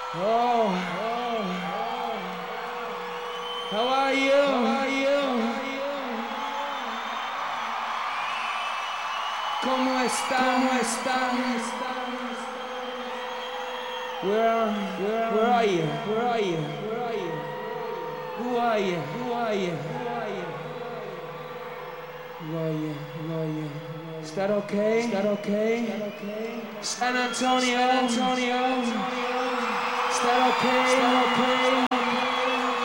Oh, how are you? ¿Cómo está? Where are you? Who are you? Is that okay? San Antonio? Is that okay?